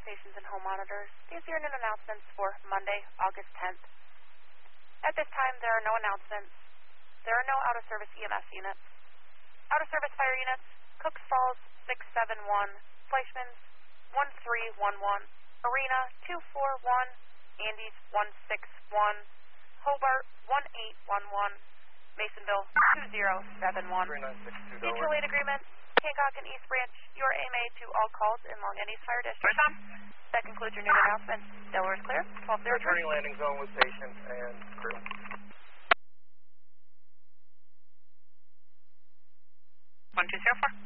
stations and home monitors. These are your noon announcements for Monday, August 10th. At this time, there are no announcements. There are no out-of-service EMS units. Out-of-service fire units, Cooks Falls 671, Fleischman's 1311, Arena 241, Andes 161, Hobart 1811, Masonville 2071. Mutual aid agreement, Hancock and East Branch, your AMA to all calls in Long and East Fire District. That concludes your noon announcement. Delaware is clear. 12-0. Returning landing zone with patient and crew. 1204.